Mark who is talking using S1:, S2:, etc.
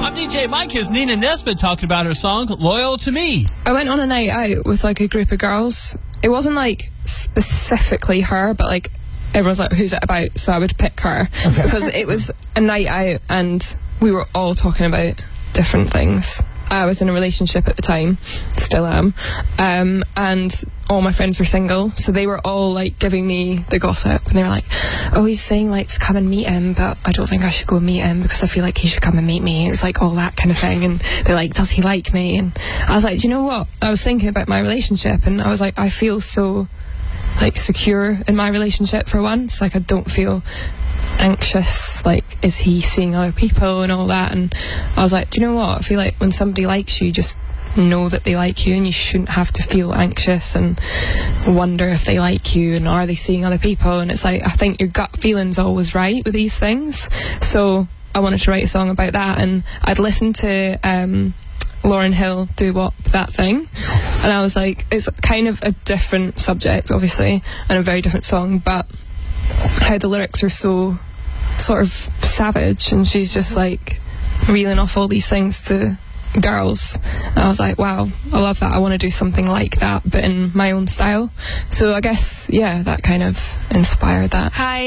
S1: I'm DJ Mike. Here's Nina Nesbitt talking about her song, Loyal to Me.
S2: I went on a night out with like a group of girls. It wasn't like specifically her, but like everyone's like, who's it about? So I would pick her. Okay. Because it was a night out and we were all talking about different things. I was in a relationship at the time, still am, and all my friends were single, so they were all like giving me the gossip, and they were like, oh, he's saying like to come and meet him, but I don't think I should go meet him because I feel like he should come and meet me. It was like all that kind of thing, and they're like, does he like me? And I was like, do you know what, I was thinking about my relationship, and I was like, I feel so like secure in my relationship for once. Like I don't feel anxious, like is he seeing other people and all that. And I was like, do you know what, I feel like when somebody likes you, just know that they like you, and you shouldn't have to feel anxious and wonder if they like you and are they seeing other people. And it's like, I think your gut feeling's always right with these things. So I wanted to write a song about that, and I'd listened to Lauryn Hill do Wop That Thing, and I was like, it's kind of a different subject obviously and a very different song, but how the lyrics are so sort of savage, and she's just like reeling off all these things to girls, and I was like, wow, I love that. I want to do something like that but in my own style. So I guess, yeah, that kind of inspired that.
S3: Hi.